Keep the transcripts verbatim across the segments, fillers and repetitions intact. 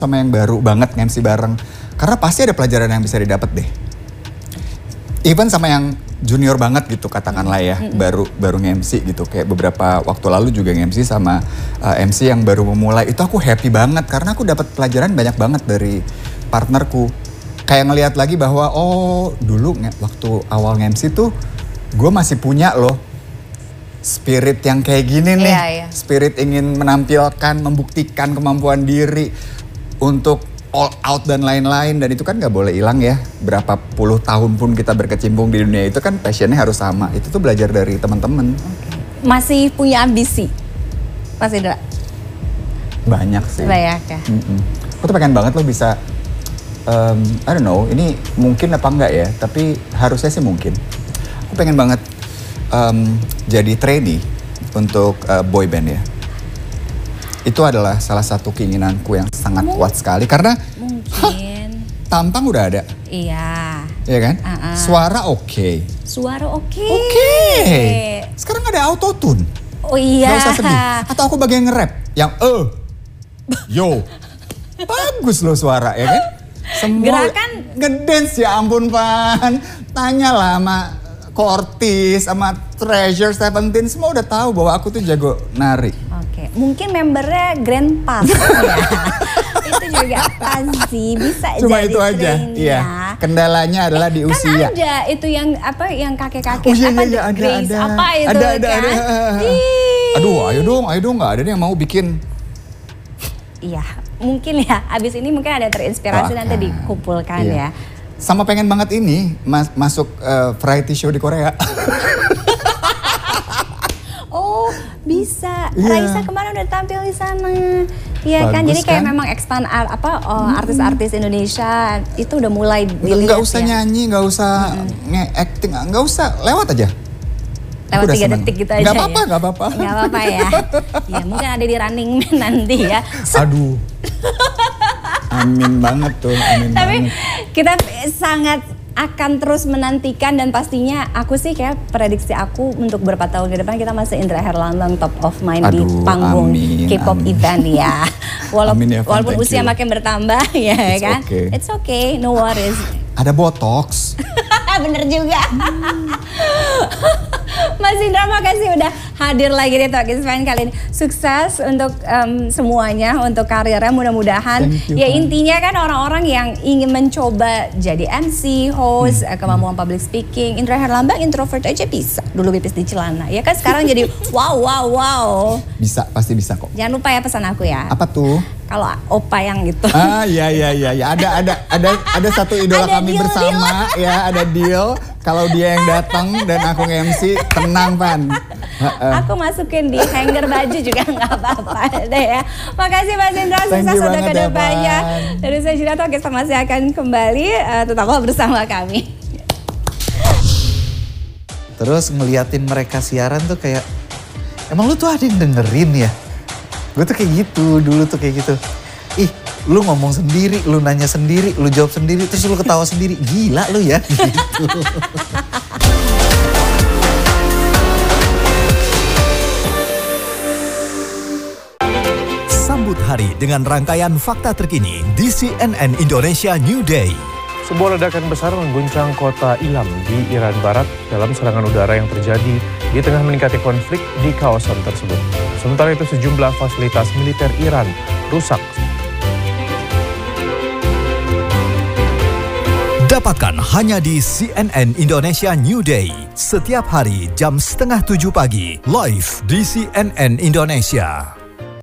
sama yang baru banget nge-M C bareng. Karena pasti ada pelajaran yang bisa didapat deh. Even sama yang junior banget gitu katakanlah ya, mm-hmm. baru baru nge-M C gitu. Kayak beberapa waktu lalu juga nge-M C sama uh, M C yang baru memulai. Itu aku happy banget karena aku dapat pelajaran banyak banget dari partnerku. Kayak ngelihat lagi bahwa oh dulu nge- waktu awal nge-M C tuh gue masih punya loh spirit yang kayak gini nih. Yeah, yeah. Spirit ingin menampilkan, membuktikan kemampuan diri untuk all out dan lain-lain. Dan itu kan gak boleh hilang ya. Berapa puluh tahun pun kita berkecimpung di dunia itu kan passionnya harus sama. Itu tuh belajar dari teman-teman. Okay. Masih punya ambisi? Mas Indra? Banyak sih. Banyak ya? Mm-mm. Aku tuh pengen banget lo bisa, um, I don't know, ini mungkin apa enggak ya. Tapi harusnya sih mungkin. Aku pengen banget um, jadi trainee untuk uh, boy band ya. Itu adalah salah satu keinginanku yang sangat Mungkin. kuat sekali karena mungkin huh, tampang udah ada. Iya. Iya kan? Uh-uh. Suara oke. Okay. Suara oke. Okay. Oke. Okay. Sekarang ada autotune. Oh iya. Gak usah sedih. Atau aku bagian nge-rap yang eh yo. Bagus loh suara ya kan? Semua gerakan ngedance ya ampun Pan. Tanyalah sama Kortis sama Treasure Seventeen semua udah tahu bahwa aku tuh jago nari. Oke, mungkin membernya Grand Pass ya. Itu juga pasti bisa Cuma jadi itu aja. Iya. Kendalanya adalah di kan usia. Kan ada itu yang apa yang kakek-kakek oh, iya, apa iya, ada, Grace ada. apa itu ada, ada, kan. Ada, ada. Aduh, ayo dong, ayo dong nggak ada nih yang mau bikin. Iya, mungkin ya. Abis ini mungkin ada terinspirasi oh, nanti dikumpulkan iya. ya. Sama pengen banget ini mas, masuk uh, variety show di Korea. Oh bisa, yeah. Raisa kemarin udah tampil di sana, ya kan? Jadi kayak kan? Memang expand art, apa oh, hmm. artis-artis Indonesia itu udah mulai dilihat. Nggak usah ya? nyanyi, nggak usah hmm. nge-acting, nggak usah lewat aja. Lewat tiga detik gitu aja. Gak apa-apa, ya? gak apa-apa. Gak apa-apa ya. Ya mungkin ada di Running Man nanti ya. Aduh. Amin banget tuh, amin Tapi banget. kita sangat akan terus menantikan dan pastinya aku sih kayak prediksi aku untuk beberapa tahun ke depan kita masih Indra Herlambang top of mind Aduh, di panggung amin, K-pop amin. event ya. Walaupun, amin ya, Van, walaupun usia you. makin bertambah ya It's kan. Okay. It's okay, no worries. Ada botox. Bener juga. Mas Indra makasih udah hadir lagi di Talk is Fine kali ini. Sukses untuk um, semuanya, untuk karirnya mudah-mudahan. You, ya man. intinya kan orang-orang yang ingin mencoba jadi M C, host, hmm. kemampuan public speaking. Indra Herlambang introvert aja bisa. Dulu pipis di celana. Ya kan sekarang jadi wow wow wow. Bisa, pasti bisa kok. Jangan lupa ya pesan aku ya. Apa tuh? Kalau opa yang gitu. Ah iya iya iya ya. Ada ada ada ada satu idola ada kami deal, bersama deal. ya, ada deal. Kalau dia yang datang dan aku nge-M C, tenang Pan. Aku masukin di hanger baju juga nggak apa-apa deh ya. Makasih Mas Indra, sukses untuk kedepannya. Dari saya Jina Talk kita masih akan kembali uh, tetaplah bersama kami. Terus ngeliatin mereka siaran tuh kayak, emang lu tuh ada yang dengerin ya? Gue tuh kayak gitu, dulu tuh kayak gitu. Ih, lu ngomong sendiri, lu nanya sendiri, lu jawab sendiri, terus lu ketawa sendiri. Gila lu ya, gitu. Sambut hari dengan rangkaian fakta terkini di C N N Indonesia New Day. Sebuah ledakan besar mengguncang kota Ilam di Iran Barat dalam serangan udara yang terjadi di tengah meningkatnya konflik di kawasan tersebut. Sementara itu sejumlah fasilitas militer Iran rusak. Dapatkan hanya di C N N Indonesia New Day. Setiap hari jam setengah tujuh pagi, live di C N N Indonesia.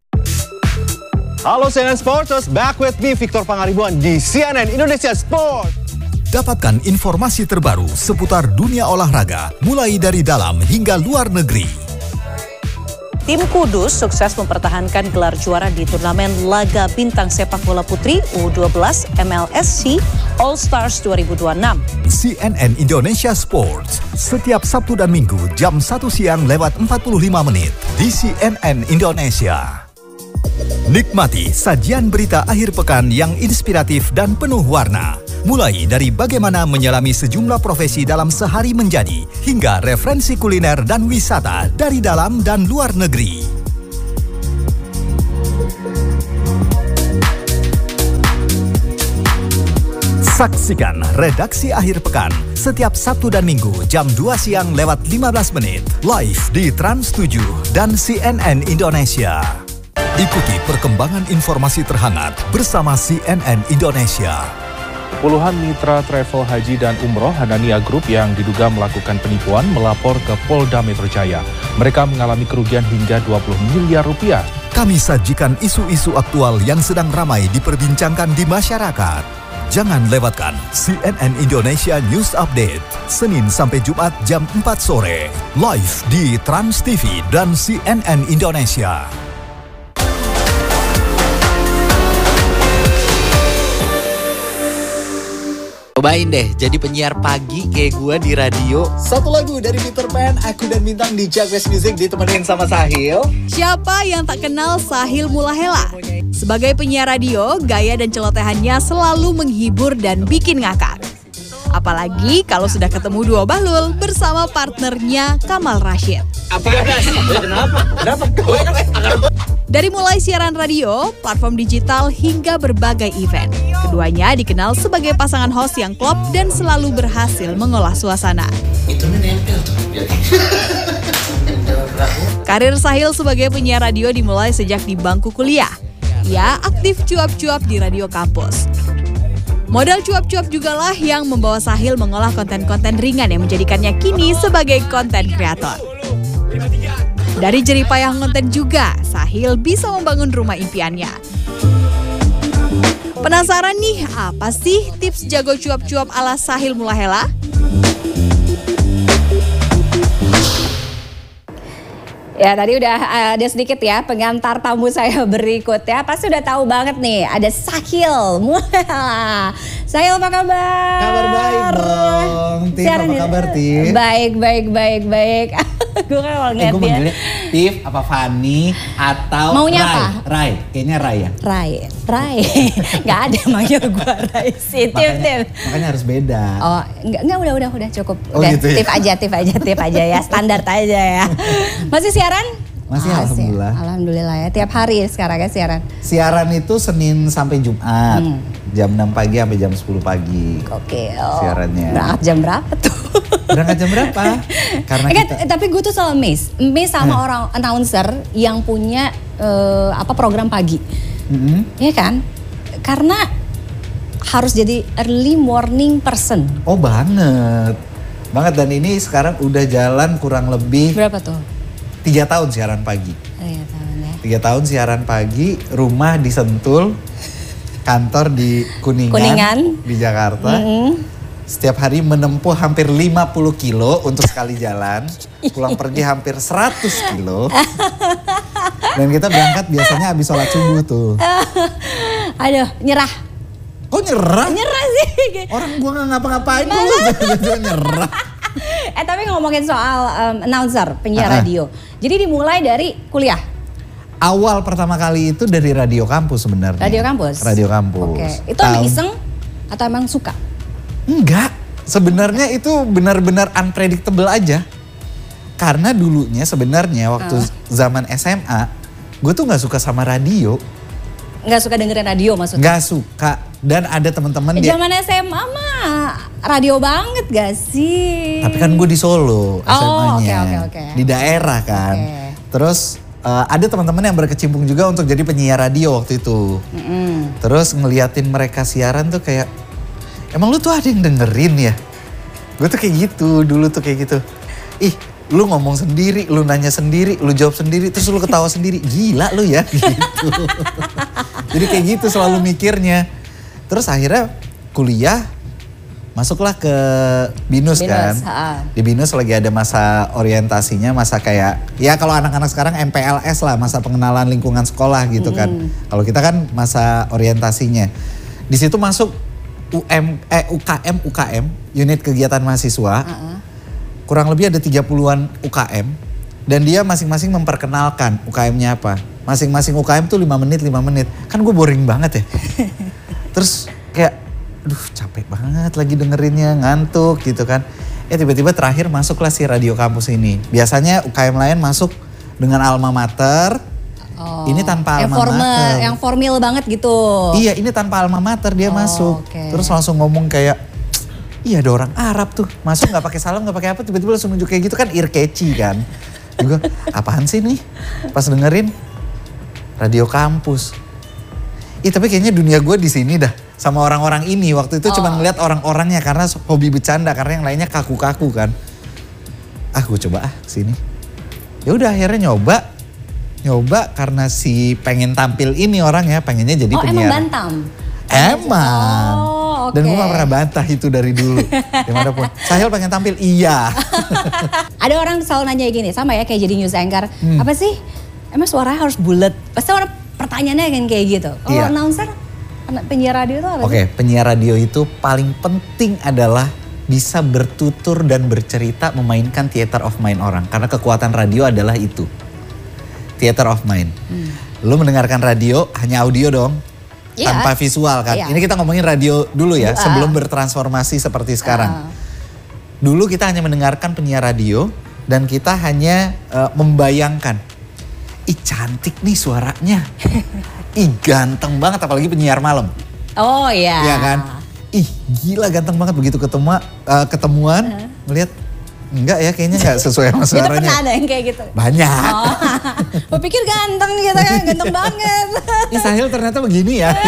Halo C N N Sporters, back with me Victor Pangaribuan di C N N Indonesia Sport. Dapatkan informasi terbaru seputar dunia olahraga, mulai dari dalam hingga luar negeri. Tim Kudus sukses mempertahankan gelar juara di turnamen laga bintang sepak bola putri U dua belas M L S C All Stars dua ribu dua puluh enam. C N N Indonesia Sports, setiap Sabtu dan Minggu jam satu siang lewat empat puluh lima menit di C N N Indonesia. Nikmati sajian berita akhir pekan yang inspiratif dan penuh warna. Mulai dari bagaimana menyelami sejumlah profesi dalam sehari menjadi, hingga referensi kuliner dan wisata dari dalam dan luar negeri. Saksikan Redaksi Akhir Pekan setiap Sabtu dan Minggu jam dua siang lewat lima belas menit. Live di Trans tujuh dan C N N Indonesia. Ikuti perkembangan informasi terhangat bersama C N N Indonesia. Puluhan mitra travel haji dan umroh Hanania Group yang diduga melakukan penipuan melapor ke Polda Metro Jaya. Mereka mengalami kerugian hingga dua puluh miliar rupiah. Kami sajikan isu-isu aktual yang sedang ramai diperbincangkan di masyarakat. Jangan lewatkan C N N Indonesia News Update, Senin sampai Jumat jam empat sore. Live di Trans T V dan C N N Indonesia. Cobain deh jadi penyiar pagi kayak gue di radio. Satu lagu dari Peter Pan, Aku dan Bintang di Jagwes Music ditemenin sama Sahil. Siapa yang tak kenal Sahil Mulahela? Sebagai penyiar radio, gaya dan celotehannya selalu menghibur dan bikin ngakak. Apalagi kalau sudah ketemu dua bahlul bersama partnernya Kamal Rashid. Dari mulai siaran radio, platform digital hingga berbagai event, keduanya dikenal sebagai pasangan host yang klop dan selalu berhasil mengolah suasana. Karir Sahil sebagai penyiar radio dimulai sejak di bangku kuliah. Ia aktif cuap-cuap di radio kampus. Modal cuap-cuap jugalah yang membawa Sahil mengolah konten-konten ringan yang menjadikannya kini sebagai konten kreator. Dari jeripayah konten juga, Sahil bisa membangun rumah impiannya. Penasaran nih, apa sih tips jago cuap-cuap ala Sahil Mulahela? Ya tadi udah ada sedikit ya pengantar tamu saya berikut ya. Pasti udah tahu banget nih ada Sahil Mulahela. Sahil apa kabar? Kabar baik dong. Tim Siaran apa kabar Tim? Baik baik baik baik. Gue kan mau ngeliat eh, gue dia. manggilnya Tif apa Fanny atau Maunya Rai? apa? Rai, kayaknya Rai ya? Rai, Rai. Gak ada yang manggil gue Rai sih. Tif, Tif. Makanya harus beda. Oh, enggak, enggak udah udah udah cukup. Oh, Udah, gitu ya? Tif aja, Tif aja, Tif aja ya. Standar aja ya. Masih siaran? Masih, alhamdulillah. Alhamdulillah ya. Tiap hari sekarang ya siaran. Siaran itu Senin sampai Jumat. Hmm. Jam enam pagi sampai jam sepuluh pagi. Oke. Siarannya. Berangkat jam berapa tuh? Berangkat jam berapa? Karena Eh, kita... Tapi gue tuh selalu miss. Miss sama Hmm. orang announcer yang punya eh, apa program pagi. Mm-hmm. Iya kan? Karena harus jadi early morning person. Oh banget. Banget, dan ini sekarang udah jalan kurang lebih Berapa tuh? tiga tahun siaran pagi. Iya tahun ya. Tiga tahun siaran pagi, rumah di Sentul, kantor di Kuningan, Kuningan. di Jakarta. Mm-hmm. Setiap hari menempuh hampir lima puluh kilo untuk sekali jalan, pulang pergi hampir seratus kilo. Dan kita berangkat biasanya habis sholat subuh tuh. Aduh, nyerah. Kok nyerah? Nyerah sih. Orang gua gak ngapa-ngapain dulu, nyerah. Eh tapi ngomongin soal um, announcer, penyiar Ah. radio. Jadi dimulai dari kuliah. Awal pertama kali itu dari radio kampus sebenarnya. Radio kampus? Radio kampus. Oke. Itu emang Tahun- iseng atau emang suka? Enggak, sebenarnya itu benar-benar unpredictable aja. Karena dulunya sebenarnya waktu Ah. zaman S M A, gue tuh nggak suka sama radio, Nggak suka dengerin radio maksudnya? nggak suka. Dan ada teman-teman Eh, dia. Zaman S M A mah radio banget gak sih? Tapi kan gue di Solo S M A-nya, Oh, oke, oke, oke. di daerah kan. Oke. Terus eh, ada teman-teman yang berkecimpung juga untuk jadi penyiar radio waktu itu. Mm-mm. Terus ngeliatin mereka siaran tuh kayak, emang lu tuh ada yang dengerin ya? Gue tuh kayak gitu, dulu tuh kayak gitu. Ih, lu ngomong sendiri, lu nanya sendiri, lu jawab sendiri, terus lu ketawa sendiri. Gila lu ya, gitu. Jadi kayak gitu selalu mikirnya. Terus akhirnya kuliah, masuklah ke Binus, Binus, kan. ha. Di Binus lagi ada masa orientasinya, masa kayak, ya kalau anak-anak sekarang M P L S lah, masa pengenalan lingkungan sekolah gitu kan. Kalau kita kan masa orientasinya. Di situ masuk U M, eh, U K M, U K M, unit kegiatan mahasiswa. Uh-uh. Kurang lebih ada tiga puluhan U K M. Dan dia masing-masing memperkenalkan U K M-nya apa. Masing-masing U K M tuh lima menit, lima menit. Kan gue boring banget ya. Terus kayak, aduh capek banget lagi dengerinnya, ngantuk gitu kan. Eh tiba-tiba terakhir masuklah si radio kampus ini. Biasanya U K M lain masuk dengan alma mater, Oh, ini tanpa yang alma formal, mater. yang formal banget gitu. Iya, ini tanpa alma mater dia Oh, masuk. okay. Terus langsung ngomong kayak, iya ada orang Arab tuh masuk nggak pakai salam nggak pakai apa, tiba-tiba langsung nunjuk kayak gitu kan, ear catchy kan. Juga apaan sih nih? Pas dengerin radio kampus. Ih tapi kayaknya dunia gue di sini dah sama orang-orang ini. Waktu itu oh. cuma ngeliat orang-orangnya karena hobi bercanda, karena yang lainnya kaku-kaku kan. Ah gue coba ah sini. Ya udah akhirnya nyoba. Nyoba karena si pengen tampil ini orangnya, pengennya jadi oh, penyiar. Oh emang bantam? Emang. Oh, okay. Dan gue gak pernah bantah itu dari dulu. Dimanapun. Sahil pengen tampil, iya. Ada orang selalu nanya gini, sama ya kayak jadi news anchor. Hmm. Apa sih, emang suaranya harus bulat? Pasti orang pertanyaannya kan kayak gitu. Kalau iya. announcer, penyiar radio itu apa Oke, okay, penyiar radio itu paling penting adalah bisa bertutur dan bercerita, memainkan theater of mind orang. Karena kekuatan radio adalah itu. Theater of mind. Hmm. Lu mendengarkan radio hanya audio dong. Yeah. Tanpa visual kan. Yeah. Ini kita ngomongin radio dulu ya. Uh. Sebelum bertransformasi seperti sekarang. Uh. Dulu kita hanya mendengarkan penyiar radio. Dan kita hanya uh, membayangkan. Ih cantik nih suaranya. Ih ganteng banget apalagi penyiar malam. Oh iya. Iya kan. Ih gila ganteng banget begitu ketemu uh, ketemuan. Uh. Melihat. Enggak ya, kayaknya enggak sesuai sama suaranya. Itu pernah ada yang kayak gitu? Banyak. Oh, gue pikir ganteng gitu kan, ganteng banget. Ya Sahil ternyata begini ya.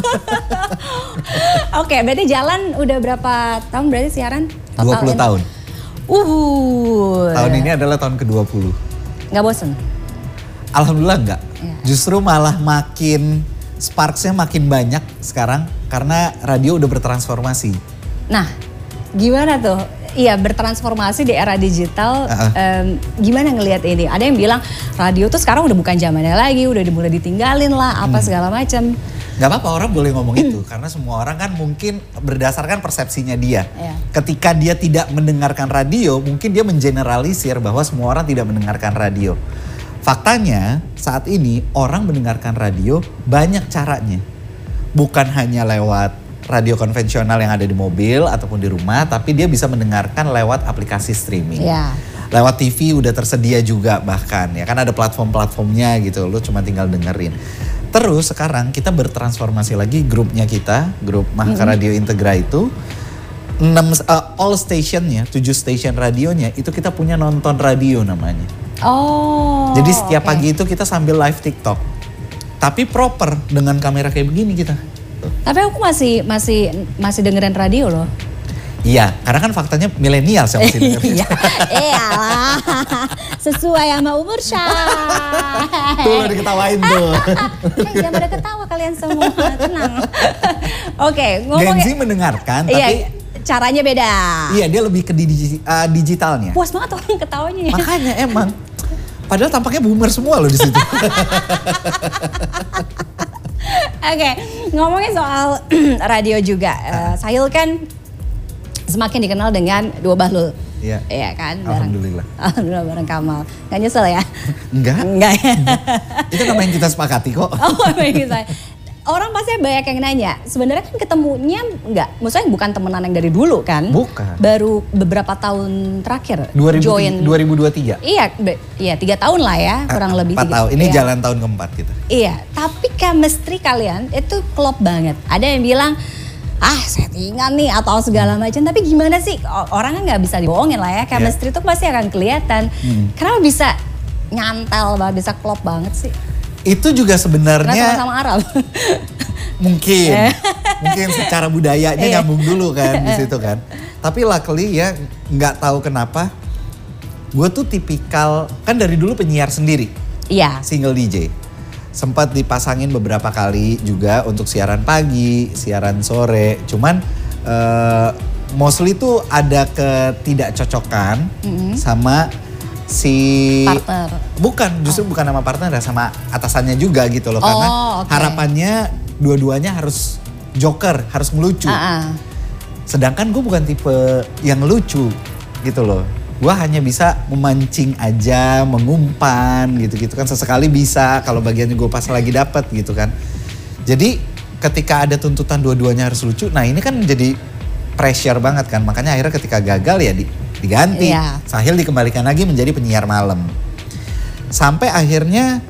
Oke, berarti jalan udah berapa tahun berarti siaran? Total dua puluh tahun. Uh. Tahun ini adalah tahun ke dua puluh. Nggak bosen? Alhamdulillah enggak. Ya. Justru malah makin, sparksnya makin banyak sekarang karena radio udah bertransformasi. Nah, gimana tuh? Iya bertransformasi di era digital, uh-uh. um, gimana ngelihat ini? Ada yang bilang radio tuh sekarang udah bukan zamannya lagi, udah mulai ditinggalin lah, apa hmm. segala macam. Gak apa-apa orang boleh ngomong itu, karena semua orang kan mungkin berdasarkan persepsinya dia. Yeah. Ketika dia tidak mendengarkan radio, mungkin dia mengeneralisir bahwa semua orang tidak mendengarkan radio. Faktanya saat ini orang mendengarkan radio banyak caranya, bukan hanya lewat radio konvensional yang ada di mobil ataupun di rumah, tapi dia bisa mendengarkan lewat aplikasi streaming. Yeah. Lewat T V udah tersedia juga bahkan, ya kan ada platform-platformnya gitu, lo cuma tinggal dengerin. Terus sekarang kita bertransformasi lagi grupnya kita, grup Mahaka mm-hmm. Radio Integra itu, enam uh, all stationnya, tujuh station radionya, itu kita punya nonton radio namanya. Oh. Jadi setiap okay. pagi itu kita sambil live TikTok. Tapi proper dengan kamera kayak begini kita. Tapi aku masih masih masih dengerin radio loh. Iya, karena kan faktanya milenial sih masih dengerin. Iya, iyalah. Sesuai sama umur Syah. Tuh udah diketawain tuh. Eh, jangan pada ketawa kalian semua, tenang. Oke, okay, ngomongin. Gen Z mendengarkan, tapi iya, caranya beda. Iya, dia lebih ke digi, uh, digitalnya. Puas banget orang ketawanya. Makanya emang. Padahal tampaknya boomer semua loh di situ. Oke, okay, ngomongin soal radio juga, uh, Sahil kan semakin dikenal dengan Dua Bahlul. Iya. Iya kan? Alhamdulillah. Bareng, Alhamdulillah bareng Kamal. Gak nyesel ya? Enggak. Enggak ya? Itu namanya yang kita sepakati kok. Oh, kita. Orang pasti banyak yang nanya, sebenarnya kan ketemunya enggak, maksudnya bukan temenan yang dari dulu kan? Bukan. Baru beberapa tahun terakhir dua ribu, join. dua ribu dua puluh tiga. Iya, be, iya tiga tahun lah ya, kurang ah, lebih. Empat tiga, tahun, ini iya. jalan tahun keempat kita. Iya, tapi chemistry kalian itu klop banget. Ada yang bilang, ah settingan nih atau segala macam, tapi gimana sih? Orang kan nggak bisa dibohongin lah ya, chemistry itu yeah. pasti akan kelihatan. Hmm. Kenapa bisa nyantel banget, bisa klop banget sih? Itu juga sebenarnya sama-sama Arab. Mungkin, mungkin secara budayanya nyambung dulu kan di situ kan. Tapi luckily ya nggak tahu kenapa, gue tuh tipikal kan dari dulu penyiar sendiri, iya. Single D J. Sempat dipasangin beberapa kali juga untuk siaran pagi, siaran sore. Cuman uh, mostly tuh ada ketidakcocokan mm-hmm. sama si partner. Bukan, justru oh. bukan sama partner ya, sama atasannya juga gitu loh. Karena oh, okay. harapannya dua-duanya harus joker, harus ngelucu. Uh-uh. Sedangkan gue bukan tipe yang lucu gitu loh. Gue hanya bisa memancing aja, mengumpan gitu-gitu kan. Sesekali bisa kalau bagiannya gue pas lagi dapet gitu kan. Jadi ketika ada tuntutan dua-duanya harus lucu, nah ini kan jadi pressure banget kan. Makanya akhirnya ketika gagal ya di, diganti. Yeah. Sahil dikembalikan lagi menjadi penyiar malam. Sampai akhirnya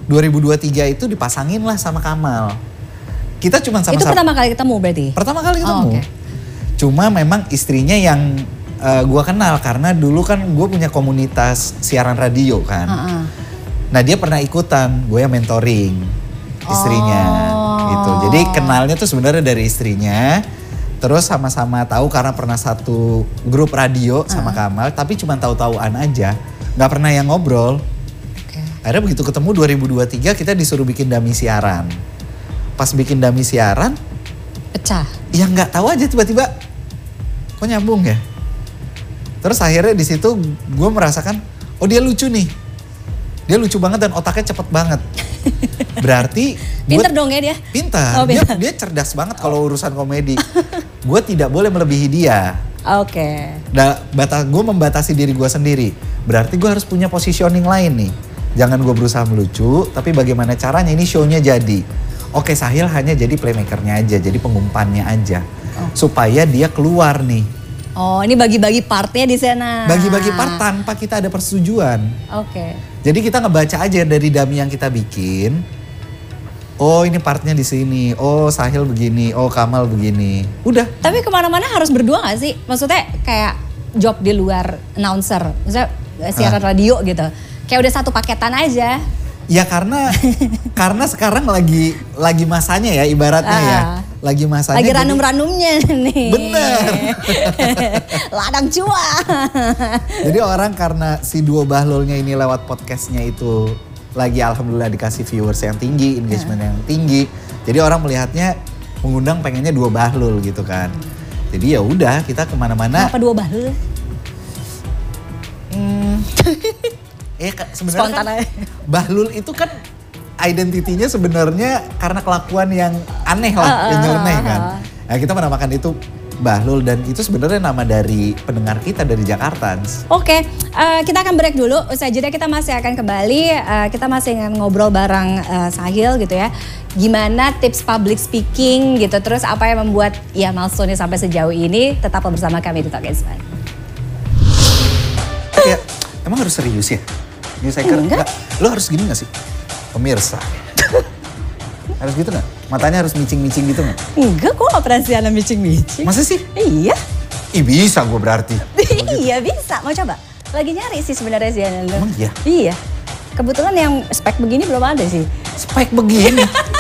dua ribu dua puluh tiga itu dipasangin lah sama Kamal. Kita cuma sama-sama. Itu pertama kali ketemu berarti? Pertama kali ketemu. Oh, okay. Cuma memang istrinya yang uh, gue kenal karena dulu kan gue punya komunitas siaran radio kan. Uh-uh. Nah dia pernah ikutan, gue yang mentoring istrinya oh. gitu. Jadi kenalnya tuh sebenarnya dari istrinya. Terus sama-sama tahu karena pernah satu grup radio sama uh. Kamal, tapi cuma tahu-tahuan aja, nggak pernah yang ngobrol. Okay. Akhirnya begitu ketemu dua ribu dua puluh tiga kita disuruh bikin dummy siaran. Pas bikin dummy siaran, pecah. Ya nggak tahu aja tiba-tiba, kok nyambung ya. Terus akhirnya di situ gue merasakan, oh dia lucu nih, dia lucu banget dan otaknya cepet banget. Berarti pinter dong ya dia. Pintar, oh, dia, dia cerdas banget kalau urusan komedi. Gue tidak boleh melebihi dia. Oke. Okay. Nah, batas gue membatasi diri gue sendiri. Berarti gue harus punya positioning lain nih. Jangan gue berusaha melucu, tapi bagaimana caranya ini show-nya jadi. Oke, Sahil hanya jadi playmakernya aja, jadi pengumpannya aja, oh. supaya dia keluar nih. Oh, ini bagi-bagi partnya di sana. Bagi-bagi part tanpa kita ada persetujuan. Oke. Okay. Jadi kita ngebaca aja dari dummy yang kita bikin. Oh ini partnya di sini. Oh Sahil begini. Oh Kamal begini. Udah. Tapi kemana-mana harus berdua gak sih? Maksudnya kayak job di luar announcer. Maksudnya siaran ah. radio gitu. Kayak udah satu paketan aja. Ya karena karena sekarang lagi lagi masanya ya ibaratnya ah. ya. Lagi masanya. Lagi ranum-ranumnya nih. Bener. Ladang cuan. Jadi orang karena si duo Bahlulnya ini lewat podcastnya itu lagi alhamdulillah dikasih viewers yang tinggi, engagement uh. yang tinggi. Jadi orang melihatnya mengundang pengennya dua Bahlul gitu kan. Jadi ya udah kita kemana-mana. Kenapa dua Bahlul? Hmm. eh sebenarnya kan Bahlul itu kan identitinya sebenarnya karena kelakuan yang aneh lah, uh, yang nyeleneh kan. Nah kita menamakan itu Bahlul dan itu sebenarnya nama dari pendengar kita dari Jakarta. Oke, okay, uh, kita akan break dulu. Usai jeda kita masih akan kembali. Uh, kita masih ingin ngobrol bareng uh, Sahil gitu ya. Gimana tips public speaking gitu. Terus apa yang membuat ya milestone-nya sampai sejauh ini. Tetaplah bersama kami di Talk and Smile. Ya, emang harus serius ya? Ini saya kira enggak. Lo harus gini gak sih? Pemirsa. Harus gitu gak? Matanya harus micing-micing gitu gak? Enggak, gue gak pernah sih anak micing-micing. Masa sih? Iya. Ih bisa gue berarti. Iya bisa, mau coba? Lagi nyari sih sebenarnya sih. Emang iya? Iya. Kebetulan yang spek begini belum ada sih. Spek begini?